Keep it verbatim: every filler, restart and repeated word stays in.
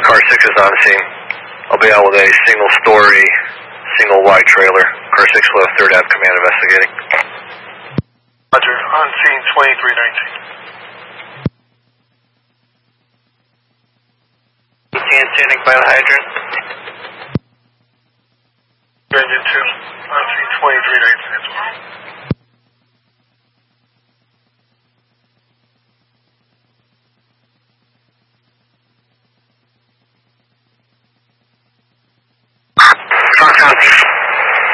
Car six is on scene. I'll be out with a single story, single wide trailer. Car six will have third Ave Command investigating. Roger, on scene twenty-three nineteen. eighteen standing by the hydrant. Engine two, on scene twenty-three nineteen as well.